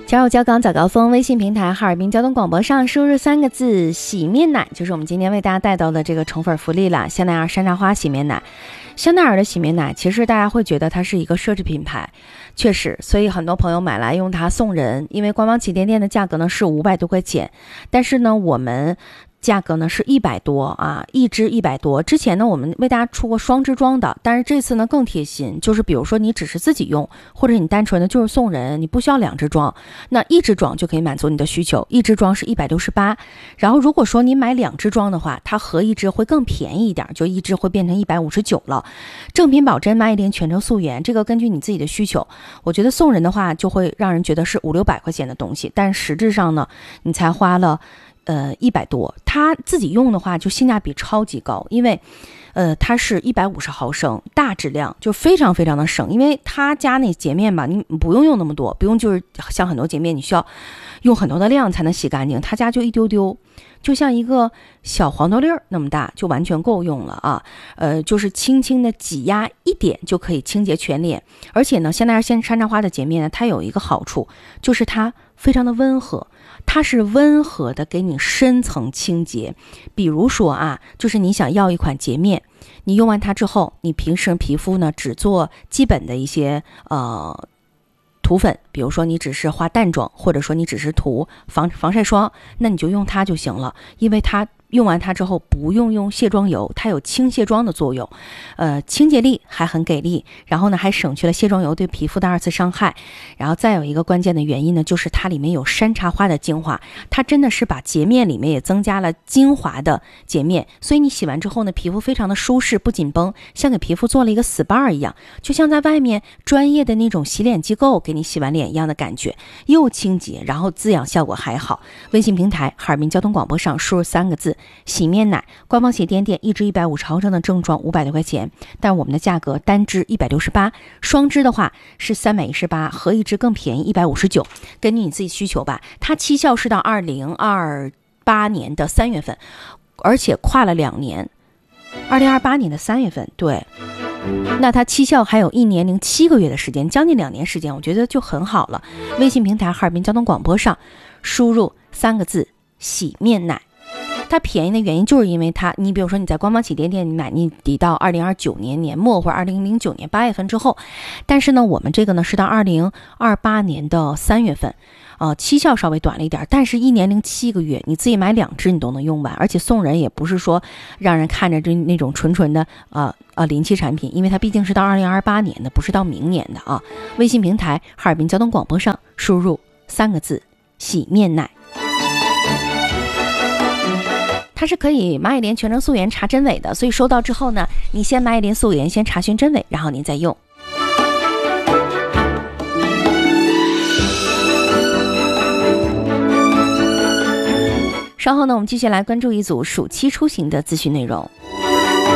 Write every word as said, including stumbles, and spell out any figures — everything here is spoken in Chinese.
加入交港早高峰微信平台哈尔滨交通广播上输入三个字洗面奶，就是我们今天为大家带到的这个宠粉福利了。香奈儿山茶花洗面奶，香奈儿的洗面奶其实大家会觉得它是一个奢侈品牌，确实，所以很多朋友买来用它送人，因为官方旗舰店的价格呢是五百多块钱，但是呢我们价格呢是一百多啊，一支一百多。之前呢我们为大家出过双支装的，但是这次呢更贴心，就是比如说你只是自己用，或者你单纯的就是送人，你不需要两支装，那一支装就可以满足你的需求，一支装是一百六十八。然后如果说你买两支装的话，它合一支会更便宜一点，就一支会变成一百五十九了。正品保真麦莲全程素颜，这个根据你自己的需求，我觉得送人的话就会让人觉得是五六百块钱的东西，但实质上呢你才花了呃，一百多，它自己用的话就性价比超级高，因为，呃，它是一百五十毫升大质量，就非常非常的省，因为它家那洁面吧，你不用用那么多，不用就是像很多洁面你需要用很多的量才能洗干净，它家就一丢丢，就像一个小黄豆粒儿那么大，就完全够用了啊。呃，就是轻轻的挤压一点就可以清洁全脸，而且呢，香奈儿山茶花的洁面呢，它有一个好处，就是它非常的温和。它是温和的给你深层清洁，比如说啊，就是你想要一款洁面，你用完它之后，你平时皮肤呢只做基本的一些呃涂粉，比如说你只是化淡妆，或者说你只是涂防防晒霜，那你就用它就行了，因为它用完它之后不用用卸妆油，它有清卸妆的作用，呃，清洁力还很给力，然后呢还省去了卸妆油对皮肤的二次伤害，然后再有一个关键的原因呢，就是它里面有山茶花的精华，它真的是把洁面里面也增加了精华的洁面，所以你洗完之后呢，皮肤非常的舒适不紧绷，像给皮肤做了一个 S P A 一样，就像在外面专业的那种洗脸机构给你洗完脸一样的感觉，又清洁，然后滋养效果还好。微信平台哈尔滨交通广播上输入三个字洗面奶，官方鞋店店一支一百五十毫升的正装五百多块钱，但我们的价格单支一百六十八，双支的话是三百一十八，合一支更便宜一百五十九，根据你自己需求吧。它期效是到二零二八年的三月份，而且跨了两年，二零二八年的三月份，对。那它期效还有一年零七个月的时间，将近两年时间，我觉得就很好了。微信平台哈尔滨交通广播上输入三个字洗面奶。它便宜的原因就是因为它，你比如说你在官方旗舰店买，你抵到二零二九年年末或者二零零九年八月份之后，但是呢，我们这个呢是到二零二八年的三月份，呃，期效稍微短了一点，但是一年零七个月，你自己买两支你都能用完，而且送人也不是说让人看着这那种纯纯的呃呃临期产品，因为它毕竟是到二零二八年的，不是到明年的啊。微信平台哈尔滨交通广播上输入三个字洗面奶。它是可以蚂蚁莲全程素颜查真伪的，所以收到之后呢，你先蚂蚁莲素颜先查询真伪，然后您再用。稍后呢，我们继续来关注一组暑期出行的资讯内容。